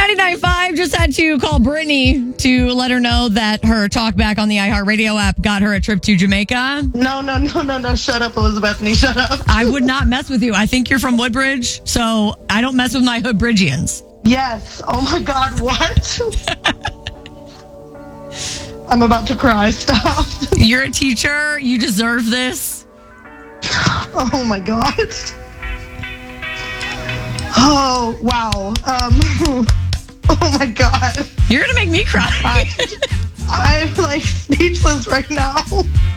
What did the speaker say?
99.5 just had to call Brittany to let her know that her talk back on the iHeartRadio app got her a trip to Jamaica. No. Shut up, Elizabeth. Shut up. I would not mess with you. I think you're from Woodbridge, so I don't mess with my Hoodbridgians. Yes. Oh my God, what? I'm about to cry. Stop. You're a teacher. You deserve this. Oh my God. Oh, wow. Oh my God. You're going to make me cry. I'm like speechless right now.